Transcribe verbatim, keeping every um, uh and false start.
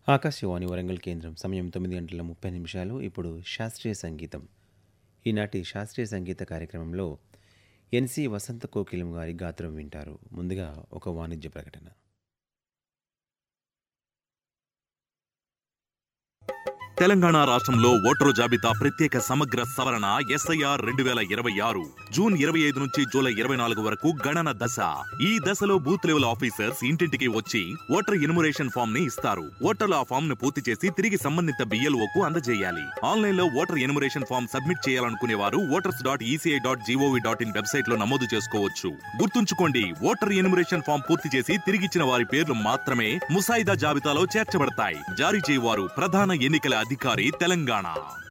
ఆకాశవాణి వరంగల్ కేంద్రం సమయం తొమ్మిది గంటల ముప్పై నిమిషాలు. ఇప్పుడు శాస్త్రీయ సంగీతం. ఈనాటి శాస్త్రీయ సంగీత కార్యక్రమంలో ఎన్సి వసంత కోకిలం గారి గాత్రం వింటారు. ముందుగా ఒక వాణిజ్య ప్రకటన. తెలంగాణ రాష్ట్రంలో ఓటరు జాబితా ప్రత్యేక సమగ్ర సవరణ ఎస్ఐఆర్ రెండు వేల ఇరవై ఆరు జూన్ ఇరవై ఐదు నుంచి జూలై ఇరవై నాలుగు వరకు గణన దశ. ఈ దశలో బూత్ లెవెల్ ఆఫీసర్స్ ఇంటింటికి వచ్చి ఓటర్ ఎన్యుమరేషన్ ఫామ్ ని ఇస్తారు. ఓటర్లు ఆ ఫామ్ ను పూర్తి చేసి తిరిగి సంబంధిత బిఎల్ఓకు అందజేయాలి. ఆన్లైన్ లో ఓటర్ ఎన్యుమరేషన్ ఫామ్ సబ్మిట్ చేయాలనుకునే వారు voters dot ECI dot GOV dot in website లో నమోదు చేసుకోవచ్చు. గుర్తుంచుకోండి, ఓటర్ ఎన్యుమరేషన్ ఫామ్ పూర్తి చేసి తిరిగిచ్చిన వారి పేర్లు మాత్రమే ముసాయిదా జాబితాలో చేర్చబడతాయి. జారీ చేయవారు ప్రధాన ఎన్నికల అధికారి, తెలంగాణ.